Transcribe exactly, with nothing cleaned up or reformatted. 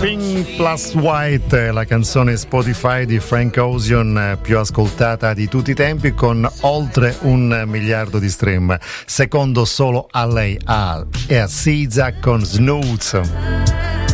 Pink plus White, la canzone Spotify di Frank Ocean più ascoltata di tutti i tempi, con oltre un miliardo di stream, secondo solo a lei, Al e a Siza con Snooze.